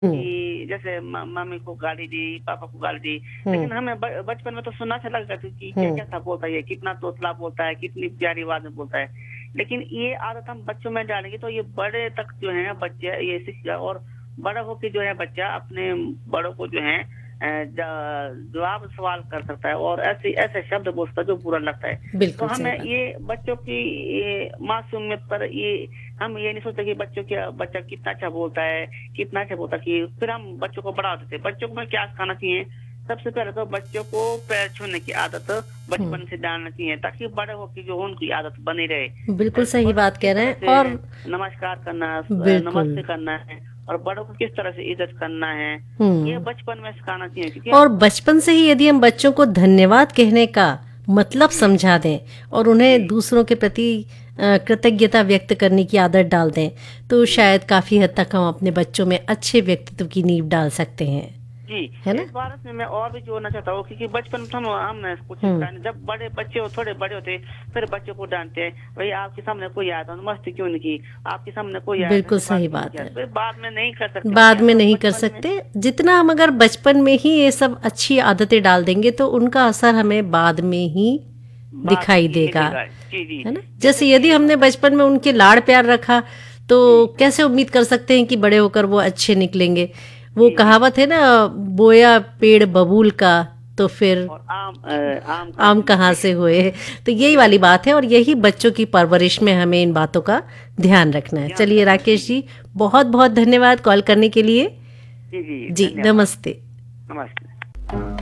हुँ, कि जैसे मम्मी को गाली दी, पापा को गाली दी, हुँ, लेकिन हमें बचपन में तो सुनना अच्छा लगता था कि हुँ। क्या-क्या था बोलता है ये, कितना तोतला बोलता है, कितनी प्यारी आवाज़ में बोलता है। लेकिन ये आदत हम बच्चों में डालेंगे तो ये बड़े तक जो है बच्चे ये सीख जाए और बड़ा होके जो है बच्चा अपने बड़ों को जो है जवाब सवाल कर सकता है और ऐसे ऐसे शब्द बोलता है जो बुरा लगता है। तो बिल्कुल सही हमें बात। ये बच्चों की ये मासूमियत पर ये हम ये नहीं सोचते कि बच्चा कितना अच्छा बोलता है, कितना अच्छा बोलता है कि फिर हम बच्चों को बढ़ा देते हैं। बच्चों को में क्या सिखाना चाहिए? सबसे पहले तो बच्चों को पैर छूने की आदत हुँ, बचपन से डालना चाहिए ताकि बड़े होके जो उनकी आदत बनी रहे। बिल्कुल सही बड़ों को बात किस कह रहे तरह हैं और से नमस्कार करना बिल्कुल। नमस्ते करना है और बड़ों को किस तरह से इज़्ज़त करना है, ये हुँ। बचपन में सिखाना चाहिए क्योंकि और हम बचपन से ही यदि हम बच्चों को धन्यवाद कहने का मतलब जी, समझा दें और जी, उन्हें दूसरों के प्रति कृतज्ञता व्यक्त करने की आदत डाल दें, तो जी। शायद काफ़ी हद तक हम अपने बच्चों में अच्छे व्यक्तित्व की नींव डाल सकते हैं। जी, है ना? इस बात में मैं और भी जोड़ना चाहता हूँ क्योंकि बचपन में तो हमने कुछ हुँ, सिखाया नहीं। जब बड़े बच्चे थोड़े बड़े होते फिर बच्चों को डांटते हैं, भई आपके सामने कोई आया था मस्ती क्यों नहीं की? आपके सामने कोई आया था बिल्कुल ऐसे बात सही क्यों नहीं बात किया? है। फिर बाद में नहीं कर सकते क्योंकि बाद में हमें नहीं कर बचपन में सकते, जितना हम अगर बचपन में ही ये सब अच्छी आदतें डाल देंगे तो उनका असर हमें बाद में ही बाद में दिखाई ही देगा। मिलेगा। जी, जी। है ना? जैसे जैसे यदि कि हमने बचपन में उनके लाड़ प्यार रखा तो जी, कैसे उम्मीद कर सकते हैं कि बड़े होकर वो अच्छे निकलेंगे। वो जी, जी। कहावत है ना, बोया पेड़ बबूल का तो फिर और आम कहाँ आम से कहाँ निकले? से हुए। तो यही जी, वाली बात है और यही बच्चों की परवरिश में हमें इन बातों का ध्यान रखना है। ध्यान चलिए रखना। जी, राकेश जी। जी, बहुत बहुत धन्यवाद कॉल करने के लिए। जी, जी, जी धन्यवाद। नमस्ते। नमस्ते।